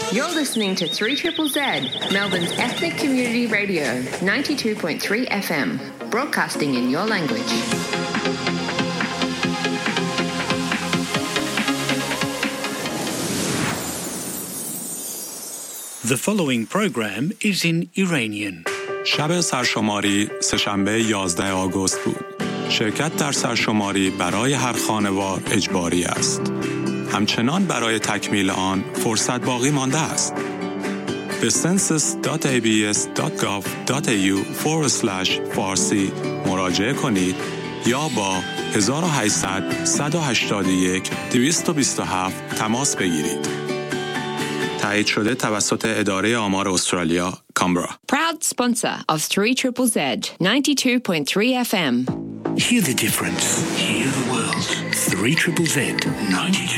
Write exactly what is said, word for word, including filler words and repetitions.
You're listening to three Z Z Z, Melbourne's ethnic community radio, ninety-two point three F M, broadcasting in your language. The following program is in Iranian. شب سرشماری سه‌شنبه یازده آگوست بود. شرکت در سرشماری برای هر خانوار اجباری است. همچنان برای تکمیل آن فرصت باقی مانده است. به census.abs.gov.au forward slash فارسی مراجعه کنید یا با هزار و هشتصد صد و هشتاد و یک دویست و بیست و هفت تماس بگیرید. تایید شده توسط اداره آمار استرالیا، کامبرا. Proud sponsor of three Z Z Z, ninety-two point three F M. Hear the difference. Hear the world. three Z Z Z, ninety-two